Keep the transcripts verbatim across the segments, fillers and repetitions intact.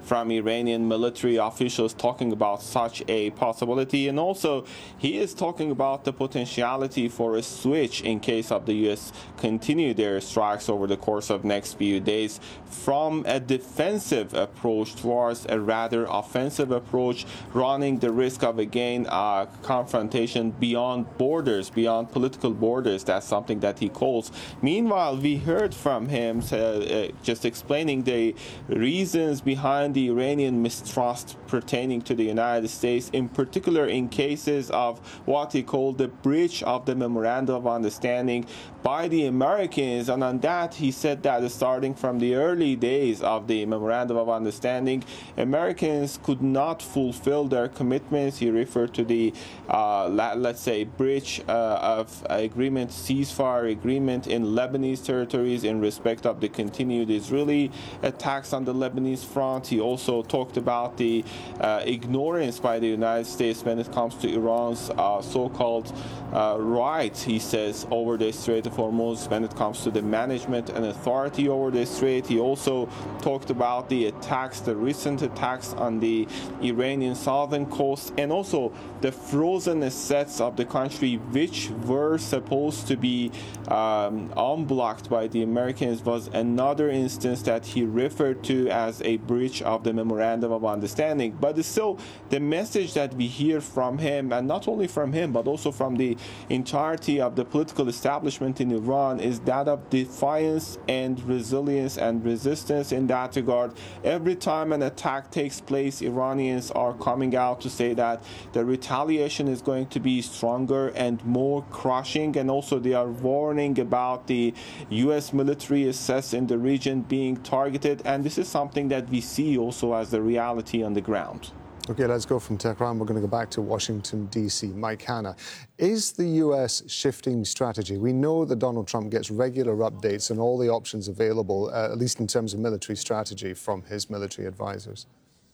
from Iranian military officials talking about such a possibility. And also, he is talking about the potentiality for a switch in case of the U S continue their strikes over the course of next few days from a defensive approach towards a rather offensive approach, running the risk of again uh, confrontation beyond borders, beyond political borders. That's something that he calls. Meanwhile, we heard from him uh, uh, just explaining the reasons behind the Iranian mistrust pertaining to the United States, in particular in cases of what he called the breach of the Memorandum of Understanding by the Americans. And on that, he said that starting from the early days of the Memorandum of Understanding, Americans could not fulfill their commitments. He referred to the, uh, let's say, breach uh, of agreement, ceasefire agreement in Lebanese territories in respect of the continued Israeli attacks on the Lebanese front. He also talked about the uh, ignorance by the United States when it comes to Iran's uh, so-called uh, rights, he says, over the Strait of Hormuz when it comes to the management and authority over the strait. He also talked about the attacks, the recent attacks on the Iranian southern coast, and also the frozen assets of the country, which were supposed to be um, unblocked by the Americans, was another instance that he referred to as a breach of the Memorandum of Understanding. But still, the message that we hear from him, and not only from him, but also from the entirety of the political establishment in Iran, is that of defiance and resilience and resistance in that regard. Every time an attack takes place, Iranians are coming out to say that the retaliation is going to be stronger and more crushing, and also they are warning about the U S military assets in the region being targeted, and this is something that we see also as the reality on the ground. Okay, let's go from Tehran. We're going to go back to Washington, D C Mike Hanna, is the U S shifting strategy? We know that Donald Trump gets regular updates on all the options available, uh, at least in terms of military strategy, from his military advisors.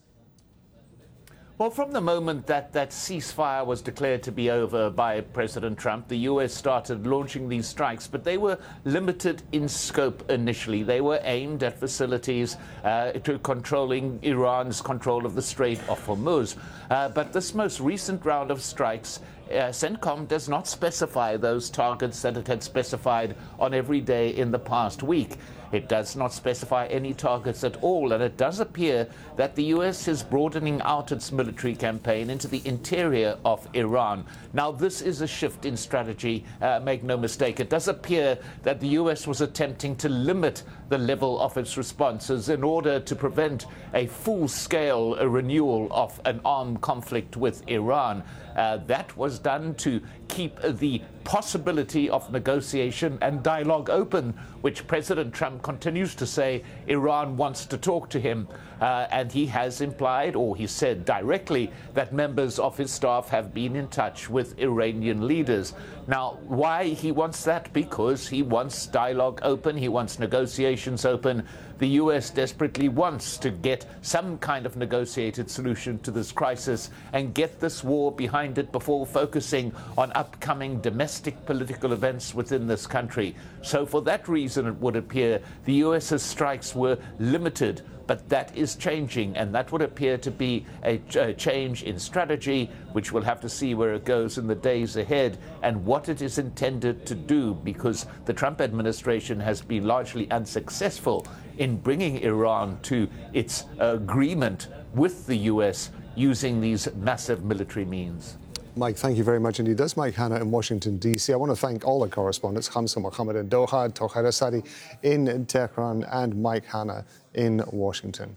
Well, from the moment that that ceasefire was declared to be over by President Trump, the U S started launching these strikes, but they were limited in scope initially. They were aimed at facilities uh, to controlling Iran's control of the Strait of Hormuz. Uh, but this most recent round of strikes, Uh, CENTCOM does not specify those targets that it had specified on every day in the past week. It does not specify any targets at all, and it does appear that the U S is broadening out its military campaign into the interior of Iran. Now, this is a shift in strategy, uh, make no mistake. It does appear that the U S was attempting to limit the level of its responses in order to prevent a full-scale renewal of an armed conflict with Iran. Uh, that was done to keep the possibility of negotiation and dialogue open, which President Trump continues to say Iran wants to talk to him. Uh, and he has implied, or he said directly, that members of his staff have been in touch with Iranian leaders. Now, why he wants that? Because he wants dialogue open, he wants negotiations open. The U S desperately wants to get some kind of negotiated solution to this crisis and get this war behind it before focusing on upcoming domestic political events within this country. So for that reason, it would appear the U S's strikes were limited. But that is changing, and that would appear to be a, a change in strategy, which we'll have to see where it goes in the days ahead and what it is intended to do, because the Trump administration has been largely unsuccessful in bringing Iran to its agreement with the U S using these massive military means. Mike, thank you very much indeed. That's Mike Hanna in Washington, D C. I want to thank all the correspondents, Hamza Mohammed in Doha, Toher Asadi in Tehran, and Mike Hanna in Washington.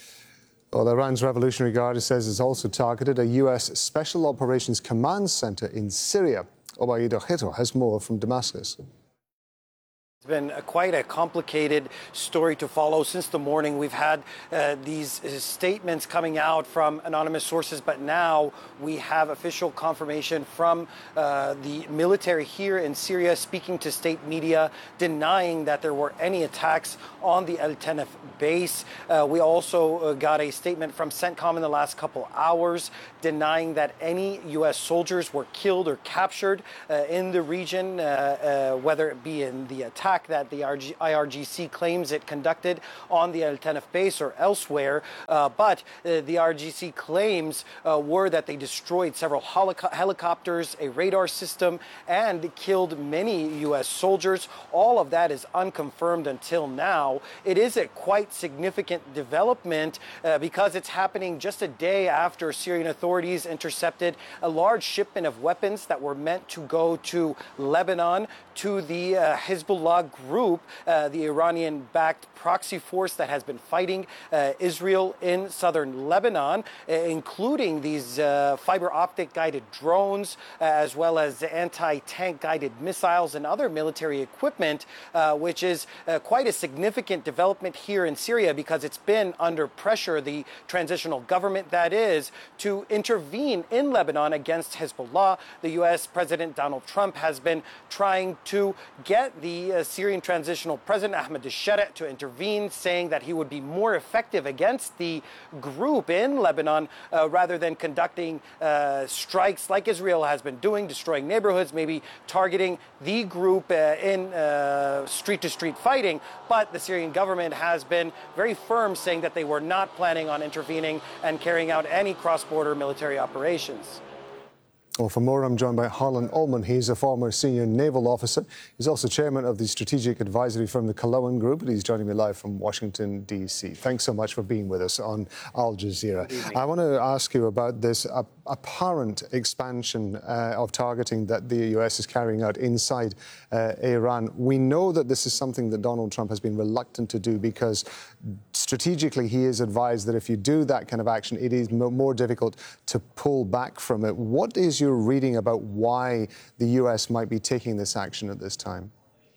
Well, Iran's Revolutionary Guard says it's also targeted a U S Special Operations Command Center in Syria. Obaid Ocheto has more from Damascus. It's been a, quite a complicated story to follow since the morning. We've had uh, these uh, statements coming out from anonymous sources, but now we have official confirmation from uh, the military here in Syria speaking to state media, denying that there were any attacks on the El Tenef base. Uh, we also uh, got a statement from CENTCOM in the last couple hours denying that any U S soldiers were killed or captured uh, in the region, uh, uh, whether it be in the attack attack that the I R G C claims it conducted on the El Tenef base or elsewhere. Uh, but uh, the I R G C claims uh, were that they destroyed several helico- helicopters, a radar system, and killed many U S soldiers. All of that is unconfirmed until now. It is a quite significant development uh, because it's happening just a day after Syrian authorities intercepted a large shipment of weapons that were meant to go to Lebanon, to the uh, Hezbollah group, uh, the Iranian-backed proxy force that has been fighting uh, Israel in southern Lebanon, uh, including these uh, fiber optic guided drones, uh, as well as anti-tank guided missiles and other military equipment, uh, which is uh, quite a significant development here in Syria because it's been under pressure, the transitional government that is, to intervene in Lebanon against Hezbollah. The U S President Donald Trump has been trying to get the uh, Syrian transitional president Ahmed al-Shara to intervene, saying that he would be more effective against the group in Lebanon uh, rather than conducting uh, strikes like Israel has been doing, destroying neighborhoods, maybe targeting the group uh, in uh, street-to-street fighting. But the Syrian government has been very firm, saying that they were not planning on intervening and carrying out any cross-border military operations. Well, for more, I'm joined by Harlan Ullman. He's a former senior naval officer. He's also chairman of the strategic advisory firm, the Cullowen Group, and he's joining me live from Washington, D C. Thanks so much for being with us on Al Jazeera. I want to ask you about this uh, apparent expansion uh, of targeting that the U S is carrying out inside uh, Iran. We know that this is something that Donald Trump has been reluctant to do because strategically he is advised that if you do that kind of action, it is more difficult to pull back from it. What is your reading about why the U S might be taking this action at this time?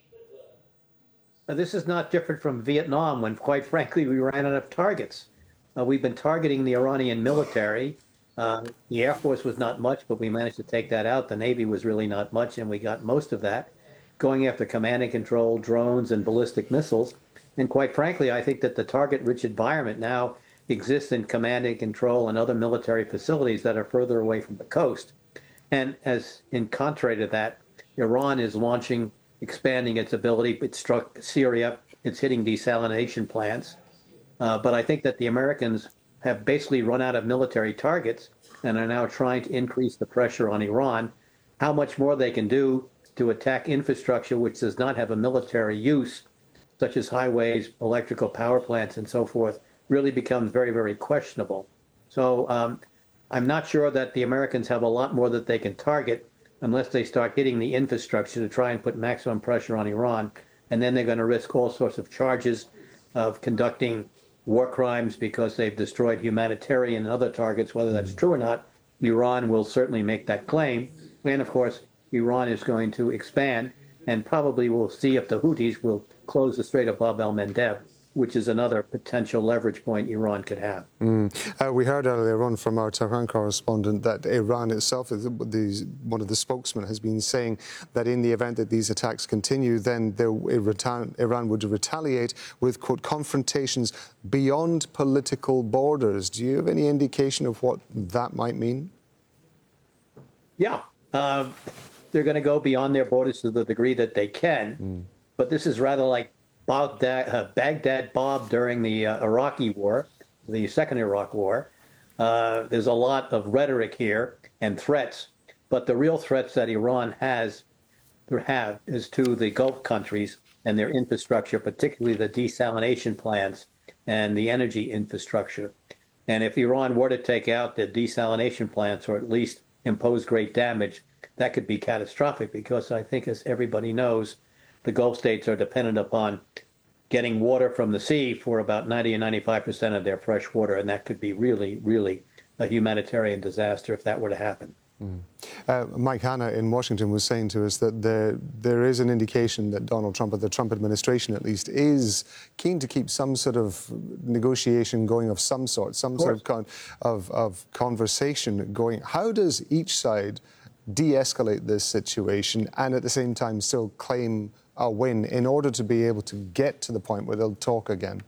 Now, this is not different from Vietnam when, quite frankly, we ran out of targets. Uh, we've been targeting the Iranian military. Uh, the Air Force was not much, but we managed to take that out. The Navy was really not much, and we got most of that, going after command and control, drones, and ballistic missiles. And quite frankly, I think that the target-rich environment now exists in command and control and other military facilities that are further away from the coast. And as in contrary to that, Iran is launching, expanding its ability. It struck Syria. It's hitting desalination plants. Uh, but I think that the Americans have basically run out of military targets and are now trying to increase the pressure on Iran. How much more they can do to attack infrastructure which does not have a military use, such as highways, electrical power plants, and so forth, really becomes very, very questionable. So um, I'm not sure that the Americans have a lot more that they can target unless they start hitting the infrastructure to try and put maximum pressure on Iran. And then they're going to risk all sorts of charges of conducting war crimes because they've destroyed humanitarian and other targets. Whether that's true or not, Iran will certainly make that claim. And of course, Iran is going to expand and probably will see if the Houthis will close the Strait of Bab el-Mandeb, which is another potential leverage point Iran could have. Mm. Uh, we heard earlier on from our Tehran correspondent that Iran itself, is, the, one of the spokesmen has been saying that in the event that these attacks continue, then there, Iran would retaliate with, quote, confrontations beyond political borders. Do you have any indication of what that might mean? Yeah. Uh, they're going to go beyond their borders to the degree that they can. Mm. But this is rather like Baghdad, uh, Baghdad Bob during the uh, Iraqi war, the second Iraq war. Uh, there's a lot of rhetoric here and threats, but the real threats that Iran has have is to the Gulf countries and their infrastructure, particularly the desalination plants and the energy infrastructure. And if Iran were to take out the desalination plants, or at least impose great damage, that could be catastrophic because I think, as everybody knows, the Gulf states are dependent upon getting water from the sea for about ninety and ninety-five percent of their fresh water, and that could be really, really a humanitarian disaster if that were to happen. Mm. Uh, Mike Hanna in Washington was saying to us that there, there is an indication that Donald Trump, or the Trump administration at least, is keen to keep some sort of negotiation going of some sort, some of sort of, con of, of conversation going. How does each side de-escalate this situation and at the same time still claim a win in order to be able to get to the point where they'll talk again?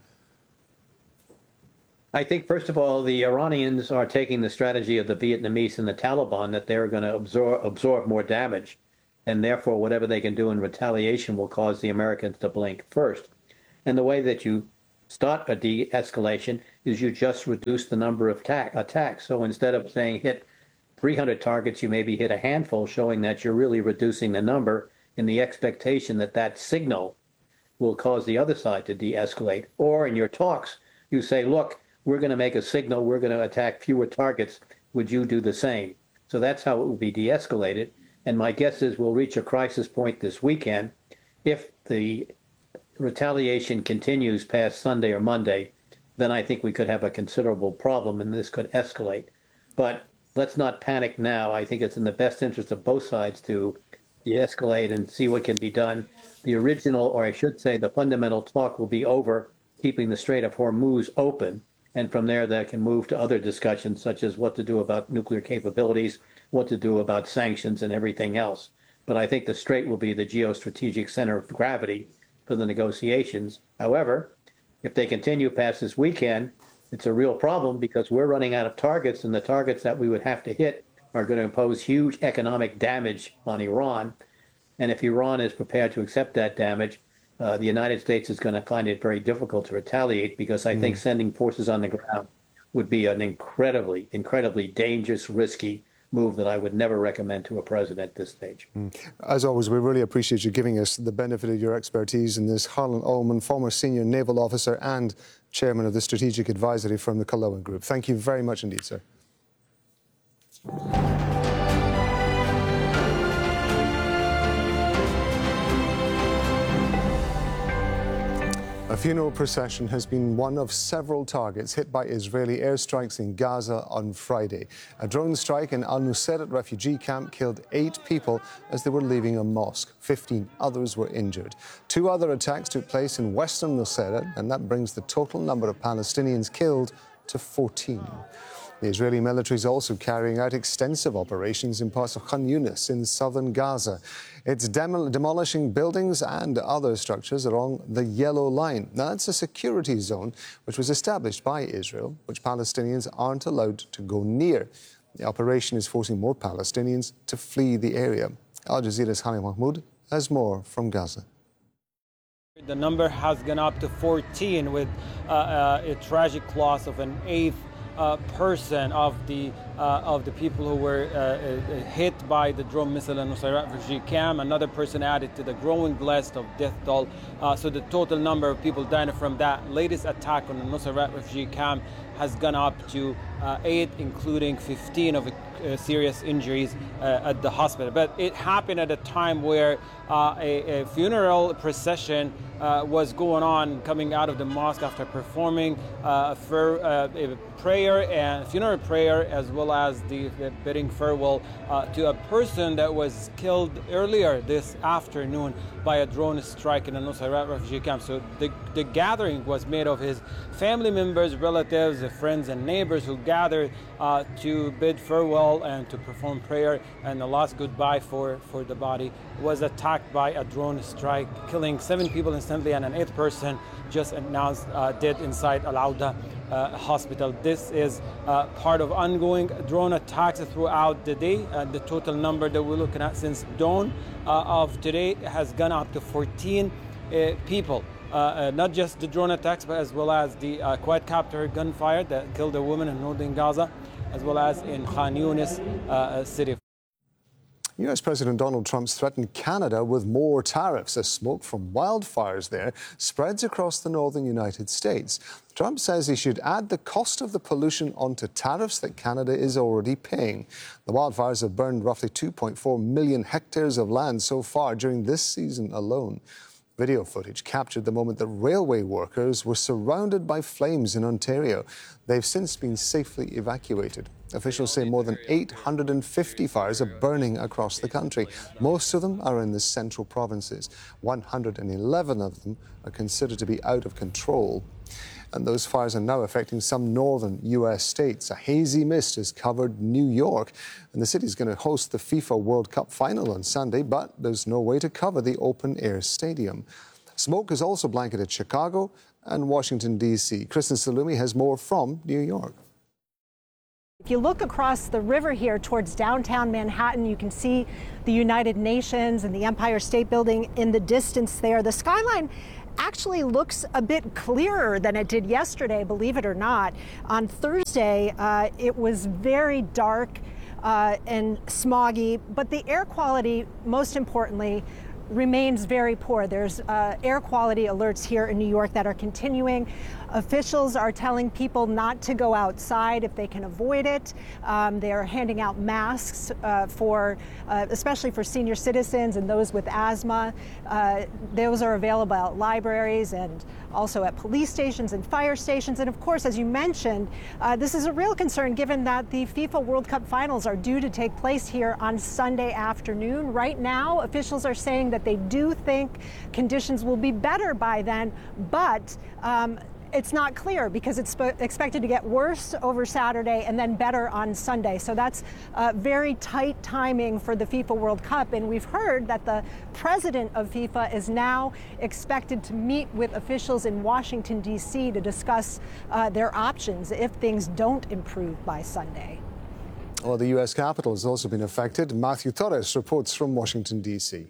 I think, first of all, the Iranians are taking the strategy of the Vietnamese and the Taliban, that they're going to absorb, absorb more damage. and therefore whatever they can do in retaliation will cause the Americans to blink first. And the way that you start a de-escalation is you just reduce the number of ta- attacks. So instead of saying hit three hundred targets, you maybe hit a handful, showing that you're really reducing the number in the expectation that that signal will cause the other side to de-escalate. Or in your talks, you say, look, we're going to make a signal, we're going to attack fewer targets, would you do the same? So that's how it will be de-escalated. And my guess is we'll reach a crisis point this weekend. If the retaliation continues past Sunday or Monday, then I think we could have a considerable problem and this could escalate. But let's not panic now. I think it's in the best interest of both sides to de-escalate and see what can be done. The original, or I should say the fundamental talk will be over keeping the Strait of Hormuz open. And from there, that can move to other discussions, such as what to do about nuclear capabilities, what to do about sanctions and everything else. But I think the Strait will be the geostrategic center of gravity for the negotiations. However, if they continue past this weekend, it's a real problem because we're running out of targets, and the targets that we would have to hit are going to impose huge economic damage on Iran. And if Iran is prepared to accept that damage, uh, the United States is going to find it very difficult to retaliate, because I mm. think sending forces on the ground would be an incredibly, incredibly dangerous, risky move that I would never recommend to a president at this stage. Mm. As always, we really appreciate you giving us the benefit of your expertise in this. Harlan Ullman, former senior naval officer and chairman of the strategic advisory firm, the Culloden Group. Thank you very much indeed, sir. A funeral procession has been one of several targets hit by Israeli airstrikes in Gaza on Friday. A drone strike in Al-Nusayrat refugee camp killed eight people as they were leaving a mosque. Fifteen others were injured. Two other attacks took place in western Nusayrat, and that brings the total number of Palestinians killed to fourteen. The Israeli military is also carrying out extensive operations in parts of Khan Yunis in southern Gaza. It's demol- demolishing buildings and other structures along the Yellow Line. Now, that's a security zone which was established by Israel, which Palestinians aren't allowed to go near. The operation is forcing more Palestinians to flee the area. Al Jazeera's Hani Mahmoud has more from Gaza. The number has gone up to fourteen, with uh, uh, a tragic loss of an eighth Uh, person of the uh, of the people who were uh, uh, hit by the drone missile in Nusayrat refugee camp. Another person added to the growing list of death toll. Uh, so the total number of people dying from that latest attack on the Nusayrat refugee camp has gone up to uh, eight, including fifteen of uh, serious injuries uh, at the hospital. But it happened at a time where uh, a, a funeral procession uh, was going on, coming out of the mosque after performing uh, for uh, a prayer and funeral prayer, as well as the, the bidding farewell uh, to a person that was killed earlier this afternoon by a drone strike in a Nusayrat refugee camp. So the, the gathering was made of his family members, relatives, friends, and neighbors who gathered uh, to bid farewell and to perform prayer and the last goodbye for, for the body. Was attacked by a drone strike, killing seven people instantly, and an eighth person just announced uh, dead inside Al-Auda uh, hospital. This is uh, part of ongoing drone attacks throughout the day. Uh, the total number that we're looking at since dawn uh, of today has gone up to fourteen uh, people. Uh, uh, not just the drone attacks, but as well as the uh, quadcopter gunfire that killed a woman in northern Gaza, as well as in Khan Yunis uh, city. U S President Donald Trump's threatened Canada with more tariffs as smoke from wildfires there spreads across the northern United States. Trump says he should add the cost of the pollution onto tariffs that Canada is already paying. The wildfires have burned roughly two point four million hectares of land so far during this season alone. Video footage captured the moment that railway workers were surrounded by flames in Ontario. They've since been safely evacuated. Officials say more than eight hundred fifty fires are burning across the country. Most of them are in the central provinces. one hundred eleven of them are considered to be out of control. And those fires are now affecting some northern U S states. A hazy mist has covered New York, and the city is going to host the FIFA World Cup final on Sunday, but there's no way to cover the open-air stadium. Smoke has also blanketed Chicago and Washington, D C Kristen Salumi has more from New York. If you look across the river here towards downtown Manhattan, you can see the United Nations and the Empire State Building in the distance there. The skyline actually looks a bit clearer than it did yesterday, believe it or not. On Thursday, uh, it was very dark uh, and smoggy, but the air quality, most importantly, remains very poor. There's uh, air quality alerts here in New York that are continuing. Officials are telling people not to go outside if they can avoid it. Um, they are handing out masks uh, for, uh, especially for senior citizens and those with asthma. Uh, those are available at libraries and also at police stations and fire stations. And of course, as you mentioned, uh, this is a real concern given that the FIFA World Cup finals are due to take place here on Sunday afternoon. Right now, officials are saying that they do think conditions will be better by then, but um, it's not clear because it's expected to get worse over Saturday and then better on Sunday. So that's uh, very tight timing for the FIFA World Cup. And we've heard that the president of FIFA is now expected to meet with officials in Washington, D C to discuss uh, their options if things don't improve by Sunday. Well, the U S Capitol has also been affected. Matthew Torres reports from Washington, D C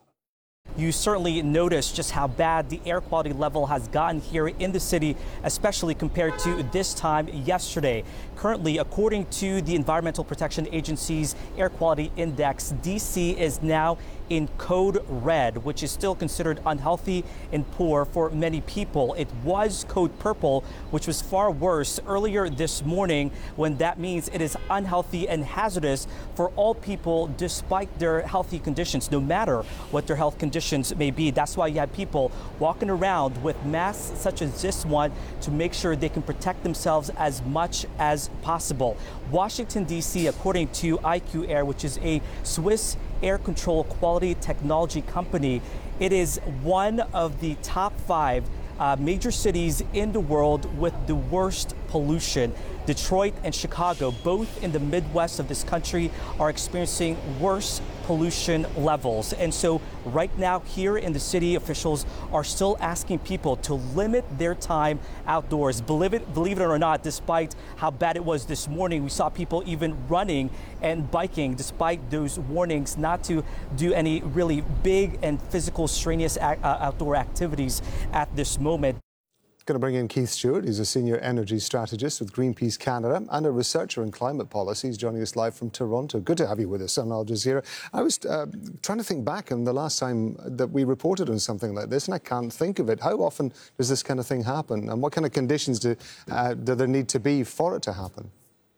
You certainly notice just how bad the air quality level has gotten here in the city, especially compared to this time yesterday. Currently, according to the Environmental Protection Agency's Air Quality Index, D C is now in code red, which is still considered unhealthy and poor for many people. It was code purple, which was far worse earlier this morning, when that means it is unhealthy and hazardous for all people despite their healthy conditions, no matter what their health conditions may be. That's why you have people walking around with masks such as this one to make sure they can protect themselves as much as possible. Washington, D C, according to I Q Air, which is a Swiss air control quality technology company, it is one of the top five uh, major cities in the world with the worst pollution. Detroit and Chicago, both in the Midwest of this country, are experiencing worse pollution levels. And so right now here in the city, officials are still asking people to limit their time outdoors. Believe it, believe it or not, despite how bad it was this morning, we saw people even running and biking despite those warnings not to do any really big and physical strenuous uh, outdoor activities at this moment. Going to bring in Keith Stewart. He's a senior energy strategist with Greenpeace Canada and a researcher in climate policy. He's joining us live from Toronto. Good to have you with us on Al Jazeera. I was uh, trying to think back on the last time that we reported on something like this, and I can't think of it. How often does this kind of thing happen, and what kind of conditions do, uh, do there need to be for it to happen?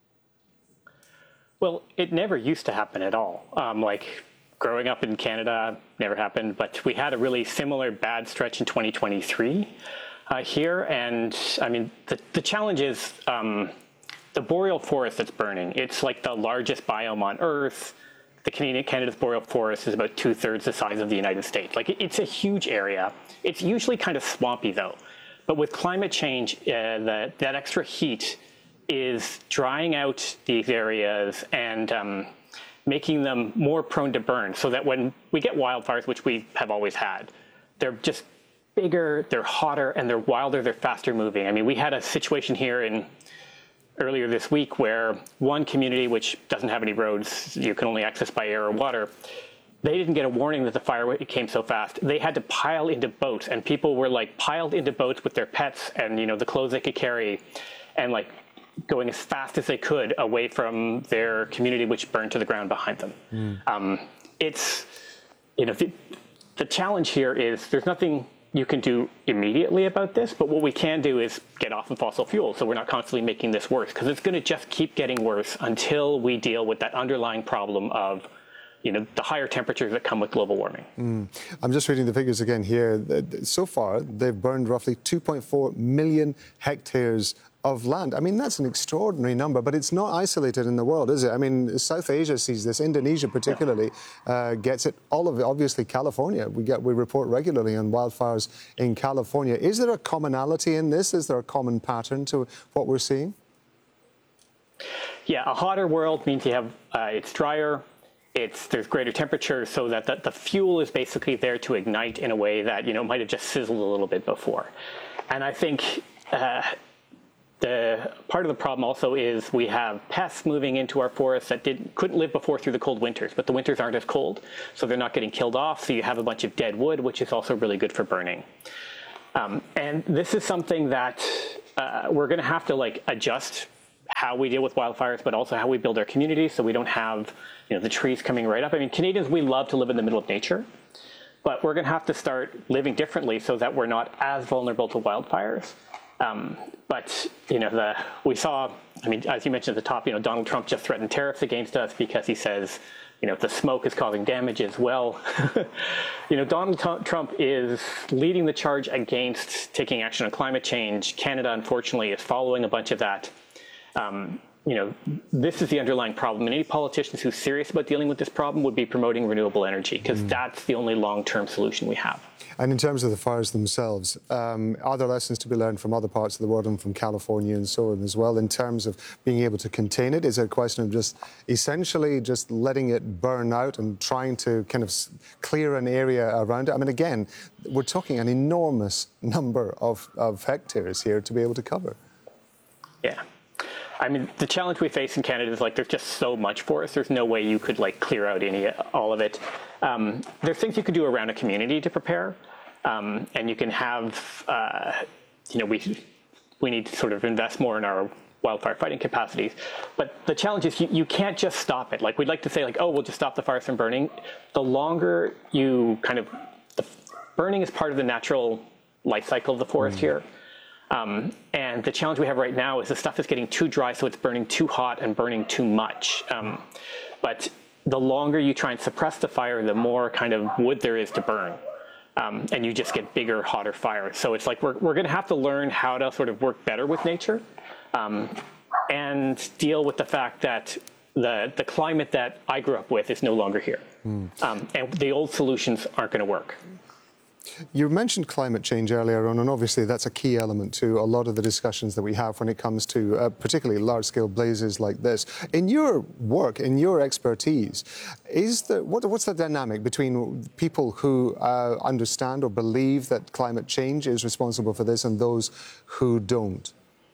Well, it never used to happen at all. Um, like growing up in Canada, never happened, but we had a really similar bad stretch in twenty twenty-three. Uh, here, and I mean, the, the challenge is um, the boreal forest that's burning. It's like the largest biome on Earth. The Canadian, Canada's boreal forest is about two-thirds the size of the United States. Like, it, it's a huge area. It's usually kind of swampy, though. But with climate change, uh, the, that extra heat is drying out these areas and um, making them more prone to burn, so that when we get wildfires, which we have always had, they're just bigger, they're hotter, and they're wilder, they're faster moving. I mean, we had a situation here in earlier this week where one community, which doesn't have any roads, you can only access by air or water, they didn't get a warning that the fire came so fast. They had to pile into boats, and people were like piled into boats with their pets and, you know, the clothes they could carry, and like going as fast as they could away from their community, which burned to the ground behind them. Mm. Um, it's, you know, the, the challenge here is there's nothing you can do immediately about this, but what we can do is get off of fossil fuels, so we're not constantly making this worse, because it's going to just keep getting worse until we deal with that underlying problem of, you know, the higher temperatures that come with global warming. Mm. I'm just reading the figures again here. So far, they've burned roughly two point four million hectares of land. I mean, that's an extraordinary number, but it's not isolated in the world, is it? I mean, South Asia sees this, Indonesia particularly uh, gets it, all of it, obviously California. We get, we report regularly on wildfires in California. Is there a commonality in this? Is there a common pattern to what we're seeing? Yeah, a hotter world means you have, uh, it's drier, it's, there's greater temperature, so that the, the fuel is basically there to ignite in a way that, you know, might have just sizzled a little bit before. And I think, uh, the part of the problem also is we have pests moving into our forests that didn't, couldn't live before through the cold winters, but the winters aren't as cold, so they're not getting killed off. So you have a bunch of dead wood, which is also really good for burning. Um, and this is something that uh, we're going to have to like adjust how we deal with wildfires, but also how we build our communities, so we don't have, you know, the trees coming right up. I mean, Canadians, we love to live in the middle of nature, but we're going to have to start living differently so that we're not as vulnerable to wildfires. Um, but, you know, the, we saw, I mean, as you mentioned at the top, you know, Donald Trump just threatened tariffs against us because he says, you know, the smoke is causing damage as well. You know, Donald Trump is leading the charge against taking action on climate change. Canada, unfortunately, is following a bunch of that. Um, you know, this is the underlying problem. And any politicians who's serious about dealing with this problem would be promoting renewable energy, because mm. that's the only long-term solution we have. And in terms of the fires themselves, um, are there lessons to be learned from other parts of the world and from California and so on as well in terms of being able to contain it? Is it a question of just essentially just letting it burn out and trying to kind of clear an area around it? I mean, again, we're talking an enormous number of, of hectares here to be able to cover. Yeah. I mean, the challenge we face in Canada is like there's just so much forest. There's no way you could like clear out any all of it. Um, there's things you could do around a community to prepare, um, and you can have, uh, you know, we we need to sort of invest more in our wildfire fighting capacities. But the challenge is you, you can't just stop it. Like we'd like to say like, oh, we'll just stop the fires from burning. The longer you kind of, the burning is part of the natural life cycle of the forest mm. here. Um, and the challenge we have right now is the stuff is getting too dry, so it's burning too hot and burning too much. Um, but the longer you try and suppress the fire, the more kind of wood there is to burn. Um, and you just get bigger, hotter fires. So it's like we're, we're going to have to learn how to sort of work better with nature um, and deal with the fact that the, the climate that I grew up with is no longer here. Mm. Um, and the old solutions aren't going to work. You mentioned climate change earlier on, and obviously that's a key element to a lot of the discussions that we have when it comes to uh, particularly large-scale blazes like this. In your work, in your expertise, is the, what, what's the dynamic between people who uh, understand or believe that climate change is responsible for this and those who don't?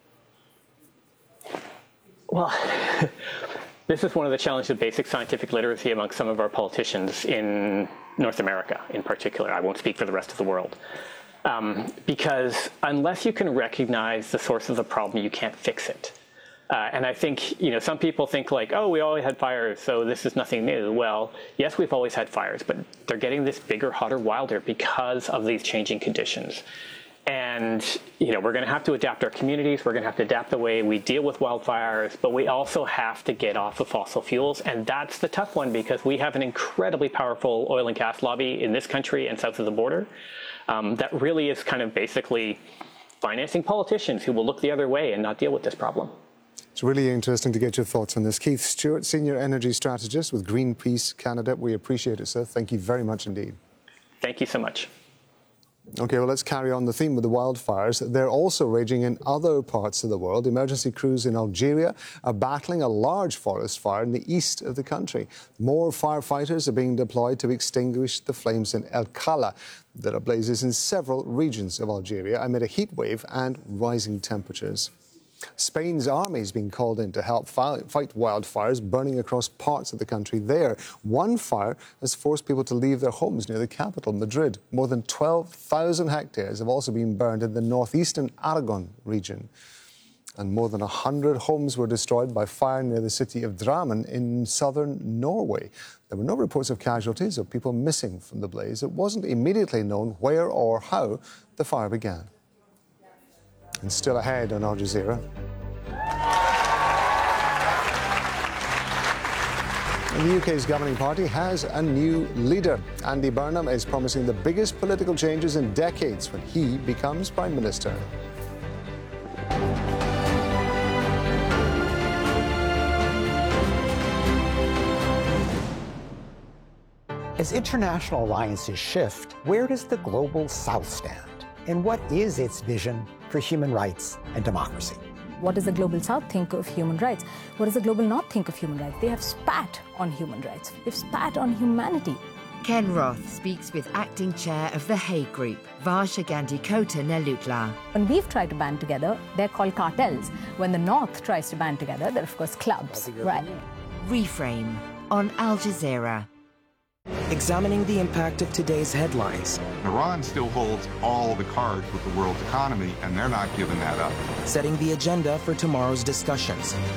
Well, this is one of the challenges of basic scientific literacy among some of our politicians in North America in particular. I won't speak for the rest of the world. Um, because unless you can recognize the source of the problem, you can't fix it. Uh, and I think, you know, some people think like, oh, we always had fires, so this is nothing new. Well, yes, we've always had fires, but they're getting this bigger, hotter, wilder because of these changing conditions. And, you know, we're going to have to adapt our communities. We're going to have to adapt the way we deal with wildfires, but we also have to get off of fossil fuels. And that's the tough one because we have an incredibly powerful oil and gas lobby in this country and south of the border um, that really is kind of basically financing politicians who will look the other way and not deal with this problem. It's really interesting to get your thoughts on this. Keith Stewart, Senior Energy Strategist with Greenpeace Canada. We appreciate it, sir. Thank you very much indeed. Thank you so much. OK, well, let's carry on the theme with the wildfires. They're also raging in other parts of the world. Emergency crews in Algeria are battling a large forest fire in the east of the country. More firefighters are being deployed to extinguish the flames in El Kala. There are blazes in several regions of Algeria amid a heat wave and rising temperatures. Spain's army is being called in to help fight wildfires burning across parts of the country there. One fire has forced people to leave their homes near the capital, Madrid. More than twelve thousand hectares have also been burned in the northeastern Aragon region. And more than one hundred homes were destroyed by fire near the city of Drammen in southern Norway. There were no reports of casualties or people missing from the blaze. It wasn't immediately known where or how the fire began. And still ahead on Al Jazeera. And the U K's governing party has a new leader. Andy Burnham is promising the biggest political changes in decades when he becomes Prime Minister. As international alliances shift, where does the global South stand? And what is its vision for human rights and democracy? What does the Global South think of human rights? What does the Global North think of human rights? They have spat on human rights. They've spat on humanity. Ken Roth speaks with acting chair of the Hague Group, Varsha Gandhi-Kota Nelutla. When we've tried to band together, they're called cartels. When the North tries to band together, they're of course clubs. Right. Reframe on Al Jazeera. Examining the impact of today's headlines. Iran still holds all the cards with the world's economy, and they're not giving that up. Setting the agenda for tomorrow's discussions.